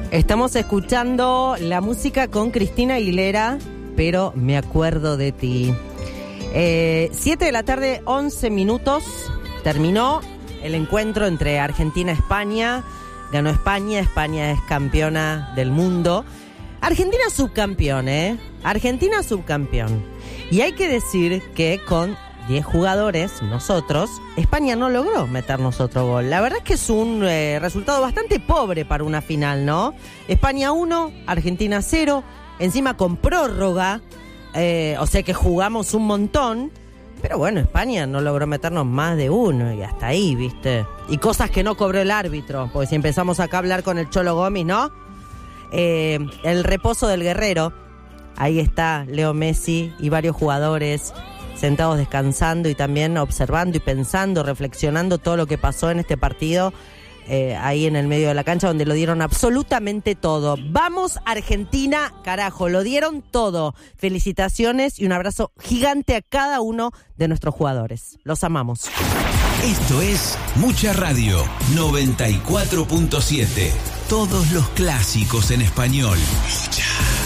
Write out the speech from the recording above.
Estamos escuchando la música con Cristina Aguilera, pero me acuerdo de ti. 7 de la tarde, 11 minutos. Terminó el encuentro entre Argentina y España. Ganó España. España es campeona del mundo. Argentina subcampeón, Argentina subcampeón. Y hay que decir que con 10 jugadores, nosotros, España no logró meternos otro gol. La verdad es que es un resultado bastante pobre para una final, ¿no? España 1, Argentina 0, encima con prórroga, o sea que jugamos un montón, pero bueno, España no logró meternos más de uno y hasta ahí, ¿viste? Y cosas que no cobró el árbitro, porque si empezamos acá a hablar con el Cholo Gómez, ¿no? El reposo del Guerrero, ahí está Leo Messi y varios jugadores sentados descansando y también observando y pensando, reflexionando todo lo que pasó en este partido, ahí en el medio de la cancha, donde lo dieron absolutamente todo. ¡Vamos Argentina, carajo! Lo dieron todo. Felicitaciones y un abrazo gigante a cada uno de nuestros jugadores. Los amamos. Esto es Mucha Radio 94.7. Todos los clásicos en español. Mucha.